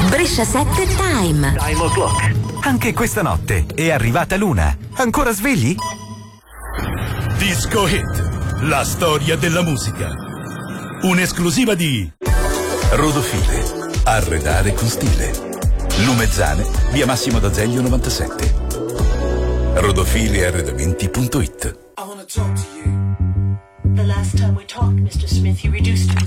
Brescia 7 Time. Time o'clock. Anche questa notte è arrivata l'una. Ancora svegli? Disco Hit, la storia della musica. Un'esclusiva di Rodofile, arredare con stile. Lumezzane, via Massimo d'Azeglio 97. Rodofilearredamenti.it. I wanna talk to you. The last time we talked, Mr. Smith, you reduced me